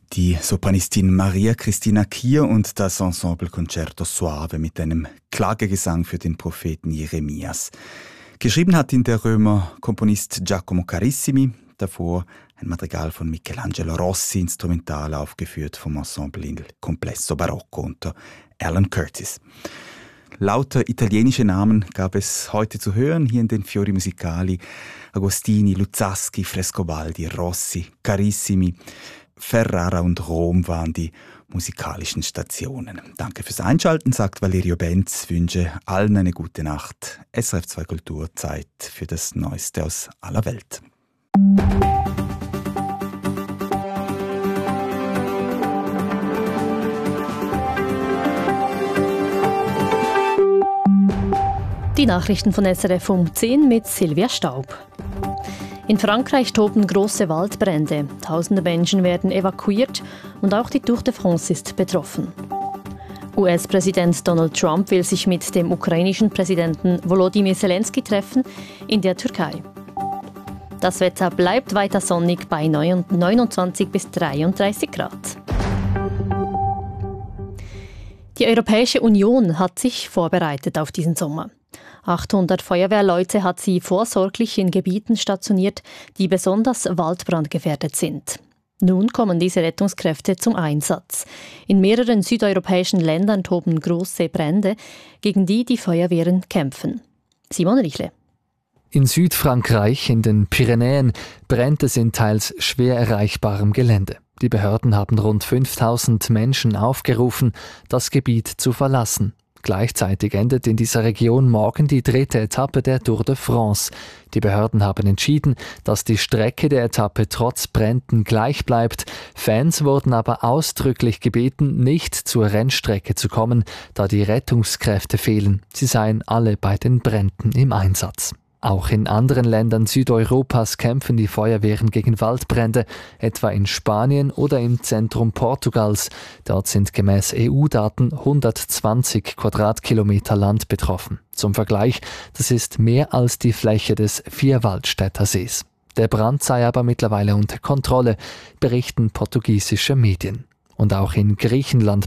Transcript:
Die Sopranistin Maria Cristina Kier und das Ensemble Concerto Suave mit einem Klagegesang für den Propheten Jeremias. Geschrieben hat ihn der Römer Komponist Giacomo Carissimi, davor ein Madrigal von Michelangelo Rossi, instrumental aufgeführt vom Ensemble Il Complesso Barocco unter Alan Curtis. Lauter italienische Namen gab es heute zu hören, hier in den Fiori Musicali. Agostini, Luzzaschi, Frescobaldi, Rossi, Carissimi, Ferrara und Rom waren die musikalischen Stationen. Danke fürs Einschalten, sagt Valerio Benz, wünsche allen eine gute Nacht. SRF 2 Kultur, Zeit für das Neueste aus aller Welt. Die Nachrichten von SRF um 10 mit Silvia Staub. In Frankreich toben große Waldbrände. Tausende Menschen werden evakuiert und auch die Tour de France ist betroffen. US-Präsident Donald Trump will sich mit dem ukrainischen Präsidenten Volodymyr Zelensky treffen in der Türkei. Das Wetter bleibt weiter sonnig bei 29 bis 33 Grad. Die Europäische Union hat sich vorbereitet auf diesen Sommer. 800 Feuerwehrleute hat sie vorsorglich in Gebieten stationiert, die besonders waldbrandgefährdet sind. Nun kommen diese Rettungskräfte zum Einsatz. In mehreren südeuropäischen Ländern toben große Brände, gegen die die Feuerwehren kämpfen. Simon Richle. In Südfrankreich, in den Pyrenäen, brennt es in teils schwer erreichbarem Gelände. Die Behörden haben rund 5000 Menschen aufgerufen, das Gebiet zu verlassen. Gleichzeitig endet in dieser Region morgen die 3. Etappe der Tour de France. Die Behörden haben entschieden, dass die Strecke der Etappe trotz Bränden gleich bleibt. Fans wurden aber ausdrücklich gebeten, nicht zur Rennstrecke zu kommen, da die Rettungskräfte fehlen. Sie seien alle bei den Bränden im Einsatz. Auch in anderen Ländern Südeuropas kämpfen die Feuerwehren gegen Waldbrände, etwa in Spanien oder im Zentrum Portugals. Dort sind gemäß EU-Daten 120 Quadratkilometer Land betroffen. Zum Vergleich, das ist mehr als die Fläche des Vierwaldstätter Sees. Der Brand sei aber mittlerweile unter Kontrolle, berichten portugiesische Medien. Und auch in Griechenland